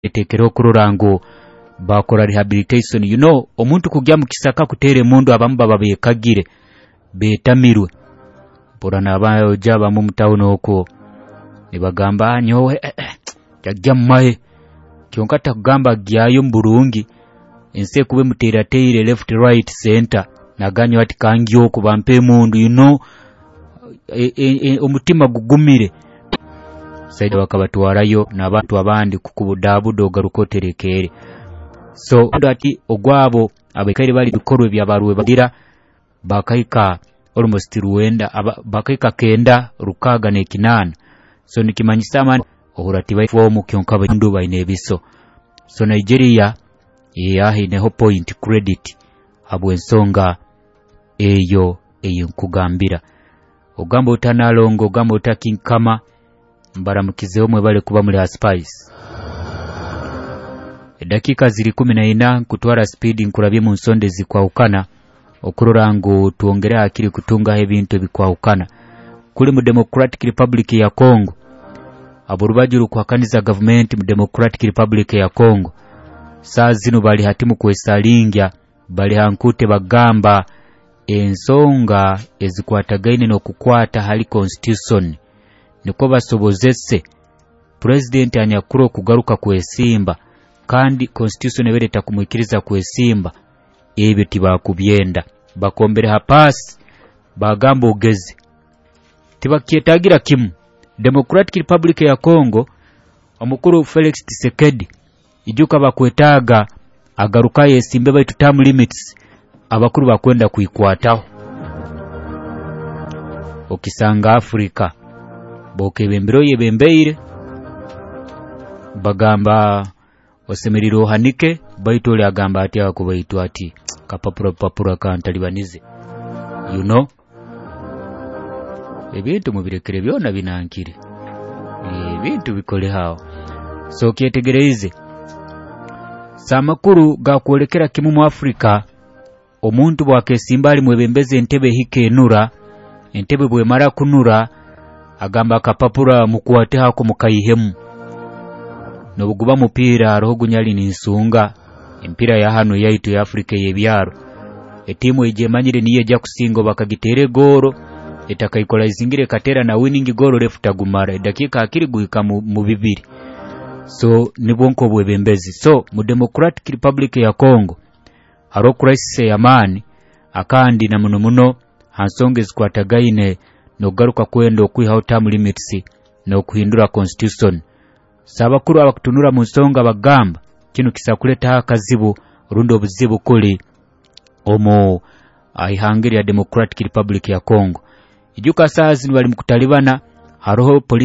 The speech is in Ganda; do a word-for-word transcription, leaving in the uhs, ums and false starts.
etekero kururango bakora rehabilitation. You know, omuntu kujya mu kisaka kutere mundu abamu baba bekagire betamirwe porana abayo jaba mu mtawuno oko nibagamba nyowe jajja mmaye kyonkata kugamba gyayo mburungi ense kube mutera teire left right center naganyo ati kangyo kubampe mundu. You know, e, e, e, omutima gugumire saida wakabatwarayo n'abantu abandi kukubudabudo garukoterekere. So ati ogwabo abekari bali bikorwe byabarwe badira bakaika almost ruenda bakaika kenda rukaga ne kinana. So nikimanyisa man ohurati bai fomu kyonkaba ndu bainebiso. So Nigeria yahi ne ho point credit abwensonga eyo eyo nkugambira ogamba utanalongo ogamba utakinkama mbaramukize omwe bale kuba muri Spice. Dakika ziri kumi na nne kutwara speed nkurabye mu nsonde zikwaukana okururango tuongera akiri kutunga ebintu bikwaukana kuli mu Democratic Republic ya Congo. Aburubajuru kwakaniza government mu Democratic Republic ya Congo saa zino bali hatimu kwesalingya bali hankute bagamba ensonga ezikwatagaine n'okukwata hali constitution niko basobozesse president anyakuro kugaruka kwesimba kandi constitution ebereta kumwikiriza kwesimba ebyo tibakubyenda bakombere hapasi bagamba ogeze tibakietagira kimu. Democratic Republic ya Congo omukuru Felix Tshisekedi ijuka bakwetaga agaruka yesimbe baitu term limits abakuru bakwenda kuikwataho. Okisanga Afrika bokebembero yebembeire bagamba osemeriro hanike baitu oli agamba ati akubaitu ati kapapura papura kantalibanize. You know, ebintu mubirekere byona binankire ebintu bikole hao. So kietegereze samakuru gakwolekera kimu mu Afrika omuntu bwakesimba ali mwebembeze entebe hikenura entebe bwe mara kunura agamba kapapura mukwate hako mukayihemu nobuguba mupira roho gunyali ninsunga empira ya hano yaitu ya Afrika yebyaro etimu ejemanyire niye ja kusingo bakagitere goro etakaikola izingire katera na winning goro refuta gumara dakika akiri guika mu, mu bibiri. So nibonko bwebembezi. So mu Democratic Republic ya Congo haro crisis ya mani akandi na muno muno hansonge zikwatagaine no garuka kwendo kwiha term limits no kuhindura constitution. Sabakuru abakutunura mu nsonga bagamba kino kisakuleta akazibu rundo buzibu kuli omo aihangiri ya Democratic Republic ya Congo. Ijuka saa zinu bali mkutalibana haroho